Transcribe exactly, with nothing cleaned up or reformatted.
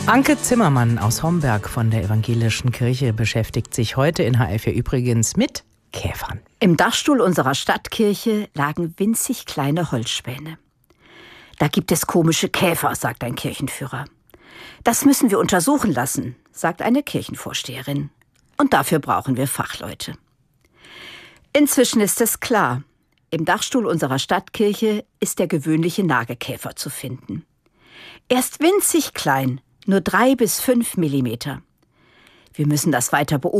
Anke Zimmermann aus Homberg von der Evangelischen Kirche beschäftigt sich heute in H F vier übrigens mit Käfern. Im Dachstuhl unserer Stadtkirche lagen winzig kleine Holzspäne. Da gibt es komische Käfer, sagt ein Kirchenführer. Das müssen wir untersuchen lassen, sagt eine Kirchenvorsteherin. Und dafür brauchen wir Fachleute. Inzwischen ist es klar, im Dachstuhl unserer Stadtkirche ist der gewöhnliche Nagekäfer zu finden. Er ist winzig klein, nur drei bis fünf Millimeter. Wir müssen das weiter beobachten.